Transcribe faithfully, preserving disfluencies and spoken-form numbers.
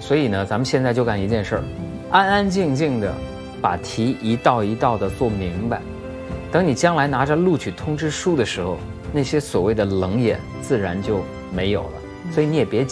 所以呢，咱们现在就干一件事儿，安安静静的把题一道一道的做明白。等你将来拿着录取通知书的时候，那些所谓的冷眼自然就没有了。所以你也别